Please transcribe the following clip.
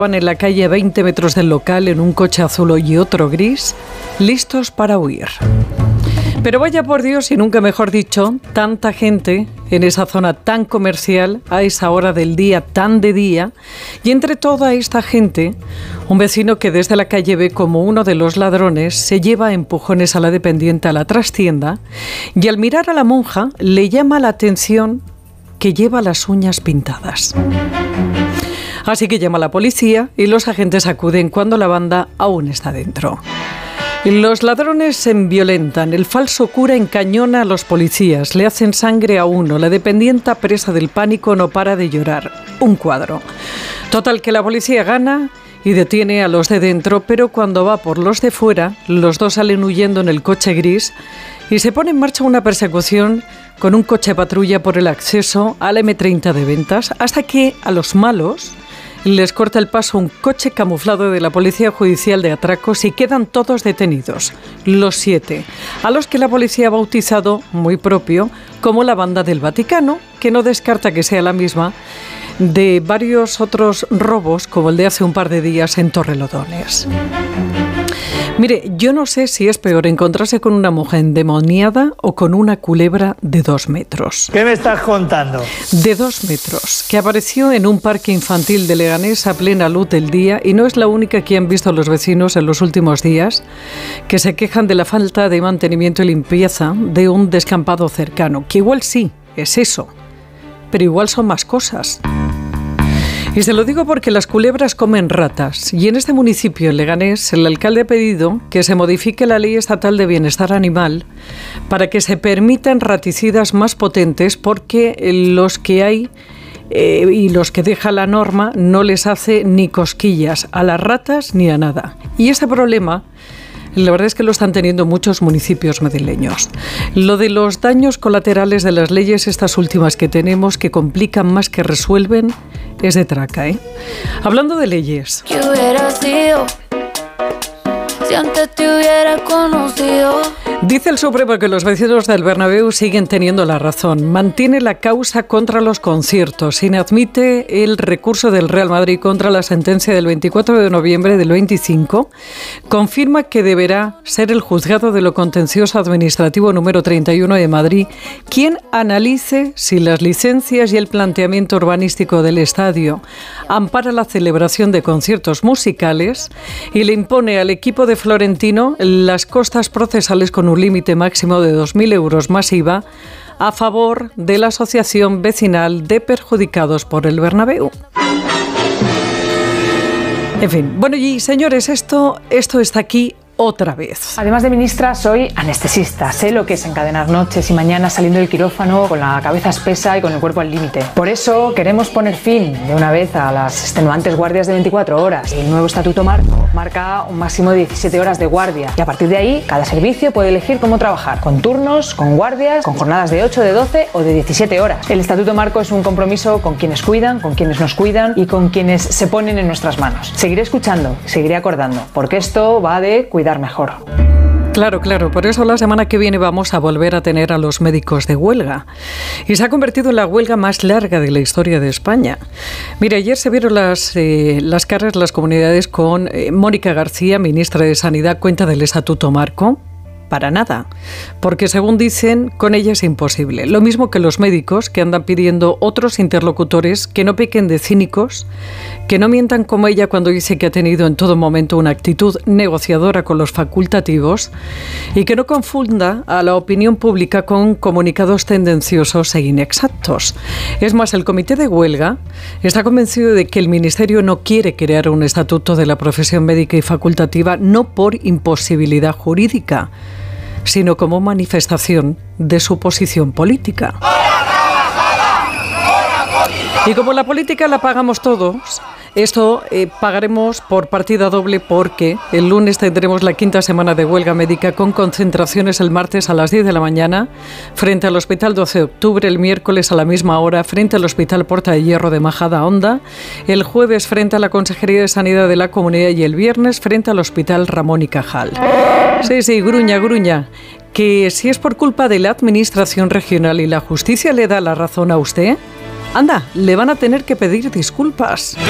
Van en la calle a 20 metros del local en un coche azul y otro gris, listos para huir. Pero vaya por Dios, y nunca mejor dicho, tanta gente en esa zona tan comercial, a esa hora del día, tan de día, y entre toda esta gente, un vecino que desde la calle ve como uno de los ladrones se lleva a empujones a la dependiente a la trastienda, y al mirar a la monja le llama la atención que lleva las uñas pintadas. Así que llama a la policía y los agentes acuden cuando la banda aún está dentro. Los ladrones se enviolentan, el falso cura encañona a los policías, le hacen sangre a uno, la dependienta presa del pánico no para de llorar. Un cuadro. Total que la policía gana y detiene a los de dentro, pero cuando va por los de fuera, los dos salen huyendo en el coche gris y se pone en marcha una persecución con un coche patrulla por el acceso al M30 de Ventas, hasta que a los malos les corta el paso un coche camuflado de la Policía Judicial de Atracos y quedan todos detenidos, los 7, a los que la policía ha bautizado, muy propio, como la Banda del Vaticano, que no descarta que sea la misma de varios otros robos, como el de hace un par de días en Torrelodones. Mire, yo no sé si es peor encontrarse con una mujer endemoniada o con una culebra de 2 metros. ¿Qué me estás contando? De 2 metros, que apareció en un parque infantil de Leganés a plena luz del día, y no es la única que han visto los vecinos en los últimos días, que se quejan de la falta de mantenimiento y limpieza de un descampado cercano, que igual sí, es eso, pero igual son más cosas. Y se lo digo porque las culebras comen ratas, y en este municipio, en Leganés, el alcalde ha pedido que se modifique la Ley Estatal de Bienestar Animal para que se permitan raticidas más potentes, porque los que hay y los que deja la norma no les hace ni cosquillas a las ratas ni a nada. Y este problema, la verdad es que lo están teniendo muchos municipios madrileños. Lo de los daños colaterales de las leyes, estas últimas que tenemos, que complican más que resuelven, es de traca, ¿eh? Hablando de leyes. ¿Qué hubiera sido si antes te hubiera conocido? Dice el Supremo que los vecinos del Bernabéu siguen teniendo la razón. Mantiene la causa contra los conciertos. Inadmite el recurso del Real Madrid contra la sentencia del 24 de noviembre del 25. Confirma que deberá ser el juzgado de lo contencioso administrativo número 31 de Madrid quien analice si las licencias y el planteamiento urbanístico del estadio ampara la celebración de conciertos musicales, y le impone al equipo de Florentino las costas procesales con un límite máximo de 2.000 euros más IVA a favor de la Asociación Vecinal de Perjudicados por el Bernabéu. En fin, bueno, y señores, esto está aquí otra vez. Además de ministra, soy anestesista. Sé lo que es encadenar noches y mañanas saliendo del quirófano con la cabeza espesa y con el cuerpo al límite. Por eso queremos poner fin de una vez a las extenuantes guardias de 24 horas. El nuevo Estatuto Marco marca un máximo de 17 horas de guardia, y a partir de ahí cada servicio puede elegir cómo trabajar, con turnos, con guardias, con jornadas de 8, de 12 o de 17 horas. El Estatuto Marco es un compromiso con quienes cuidan, con quienes nos cuidan y con quienes se ponen en nuestras manos. Seguiré escuchando, seguiré acordando, porque esto va de cuidar mejor. Claro, por eso la semana que viene vamos a volver a tener a los médicos de huelga. Y se ha convertido en la huelga más larga de la historia de España. Mira, ayer se vieron las caras de las comunidades con Mónica García, ministra de Sanidad, cuenta del Estatuto Marco. Para nada, porque según dicen, con ella es imposible. Lo mismo que los médicos, que andan pidiendo otros interlocutores que no pequen de cínicos, que no mientan como ella cuando dice que ha tenido en todo momento una actitud negociadora con los facultativos, y que no confunda a la opinión pública con comunicados tendenciosos e inexactos. Es más, el comité de huelga está convencido de que el Ministerio no quiere crear un estatuto de la profesión médica y facultativa, no por imposibilidad jurídica, sino como manifestación de su posición política. Y como la política la pagamos todos, esto pagaremos por partida doble, porque el lunes tendremos la 5ª semana de huelga médica con concentraciones el martes a las 10 de la mañana frente al Hospital 12 de Octubre, el miércoles a la misma hora frente al Hospital Porta de Hierro de Majadahonda, el jueves frente a la Consejería de Sanidad de la Comunidad y el viernes frente al Hospital Ramón y Cajal. Sí, gruña, que si es por culpa de la Administración regional y la justicia le da la razón a usted, anda, le van a tener que pedir disculpas.